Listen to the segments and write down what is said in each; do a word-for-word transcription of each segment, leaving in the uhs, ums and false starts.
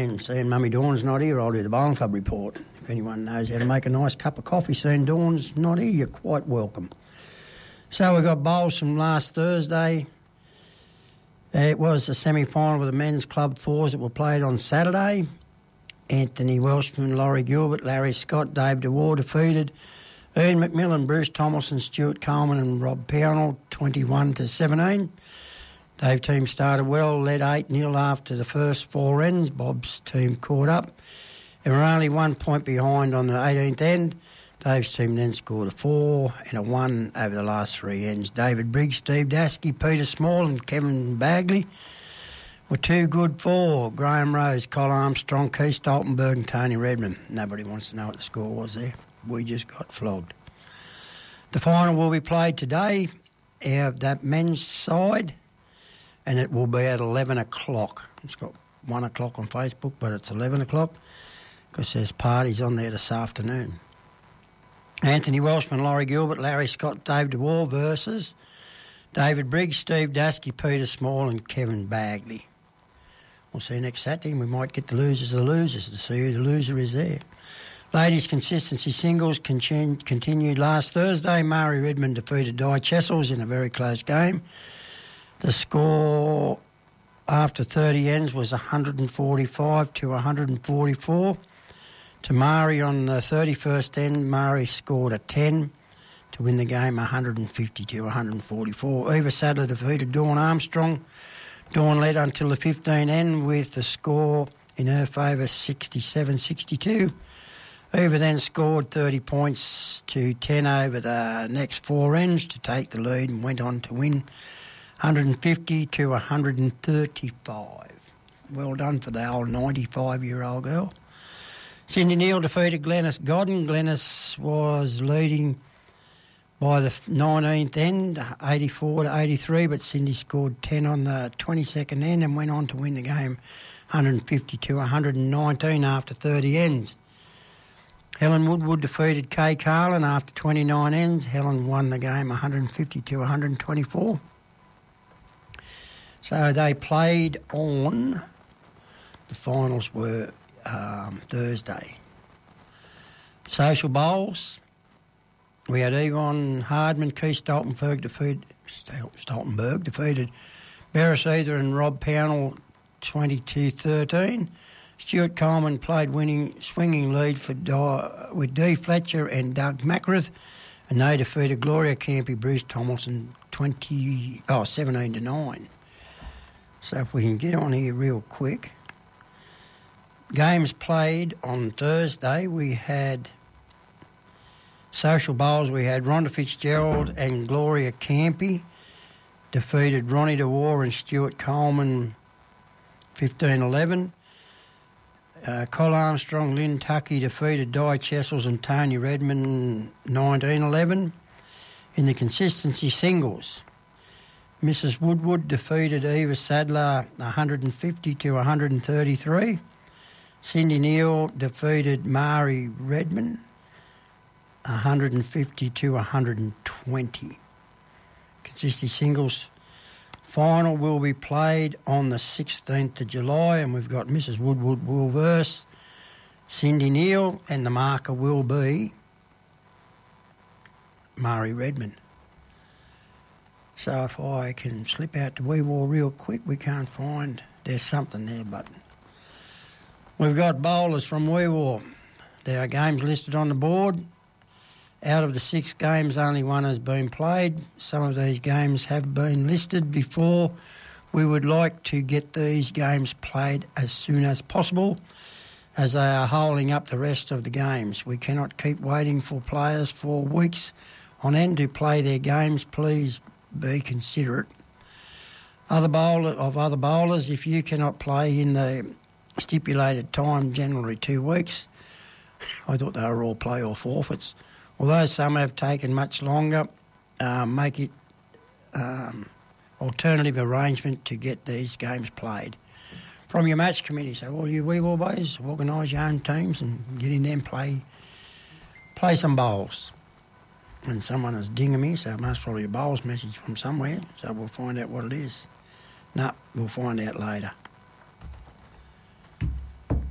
And seeing Mummy Dawn's not here, I'll do the Bowling Club report. If anyone knows how to make a nice cup of coffee, seeing Dawn's not here, you're quite welcome. So we got bowls from last Thursday. It was the semi-final of the men's club fours that were played on Saturday. Anthony Welshman, Laurie Gilbert, Larry Scott, Dave DeWar defeated Ian McMillan, Bruce Tomlinson, Stuart Coleman and Rob Pownell, twenty-one to seventeen. Dave's team started well, led eight nil after the first four ends. Bob's team caught up. They were only one point behind on the eighteenth end. Dave's team then scored a four and a one over the last three ends. David Briggs, Steve Daskey, Peter Small and Kevin Bagley were too good for. Graham Rose, Col Armstrong, Keith Stoltenberg and Tony Redmond. Nobody wants to know what the score was there. We just got flogged. The final will be played today of that men's side, and it will be at eleven o'clock. It's got one o'clock on Facebook, but it's eleven o'clock because there's parties on there this afternoon. Anthony Welshman, Laurie Gilbert, Larry Scott, Dave DeWar versus David Briggs, Steve Daskey, Peter Small and Kevin Bagley. We'll see you next Saturday and we might get the losers of the losers to see who the loser is there. Ladies' consistency singles continu- continued last Thursday. Mari Redmond defeated Di Chessels in a very close game. The score after thirty ends was one forty-five to one forty-four. To Mari on the thirty-first end, Mari scored a ten to win the game one fifty to one forty-four. Eva Sadler defeated Dawn Armstrong. Dawn led until the fifteen end with the score in her favour sixty-seven sixty-two. Eva then scored thirty points to ten over the next four ends to take the lead and went on to win one fifty to one thirty-five. Well done for the old ninety-five-year-old girl. Cindy Neal defeated Glennis Godden. Glennis was leading by the nineteenth end, eighty-four to eighty-three, but Cindy scored ten on the twenty-second end and went on to win the game one fifty to one nineteen after thirty ends. Helen Woodward defeated Kay Carlin after twenty-nine ends. Helen won the game one fifty to one twenty-four. So they played on, the finals were um, Thursday. Social bowls. We had Yvonne Hardman, Keith Stoltenberg defeated, Stoltenberg defeated Beres Either and Rob Pownell twenty-two thirteen. Stuart Coleman played winning swinging lead for Di, with Dee Fletcher and Doug Mackworth, and they defeated Gloria Campy, Bruce Tomlinson twenty oh seventeen to nine. So if we can get on here real quick. Games played on Thursday. We had social bowls. We had Rhonda Fitzgerald and Gloria Campy defeated Ronnie DeWar and Stuart Coleman fifteen eleven. Uh, Col Armstrong, Lynn Tuckey defeated Di Chessels and Tony Redmond nineteen eleven. In the consistency singles, Missus Woodward defeated Eva Sadler one fifty to one thirty-three. Cindy Neal defeated Mari Redmond one fifty to one twenty. Consistency singles final will be played on the sixteenth of July, and we've got Missus Woodward will verse Cindy Neal, and the marker will be Mari Redmond. So if I can slip out to Wee War real quick, we can't find, there's something there, but we've got bowlers from Wee War. There are games listed on the board. Out of the six games, only one has been played. Some of these games have been listed before. We would like to get these games played as soon as possible, as they are holding up the rest of the games. We cannot keep waiting for players for weeks on end to play their games. Please be considerate. Other bowler, of other bowlers, if you cannot play in the stipulated time, generally two weeks, I thought they were all play or forfeits. Although some have taken much longer, uh, make it um, alternative arrangement to get these games played. From your match committee, so all you Wee War boys, organise your own teams and get in there and play, play some bowls. And someone is dinging me, so it must probably be a bowls message from somewhere, so we'll find out what it is. No, we'll find out later.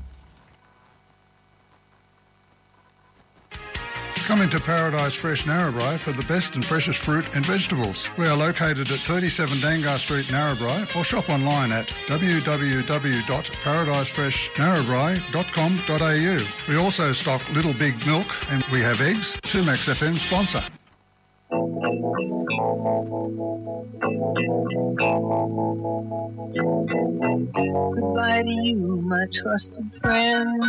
Come into Paradise Fresh Narrabri for the best and freshest fruit and vegetables. We are located at thirty-seven Dangar Street, Narrabri, or shop online at w w w dot paradise fresh narrabri dot com dot a u. We also stock Little Big Milk and we have eggs. two Max F M sponsor. Goodbye to you, my trusted friend.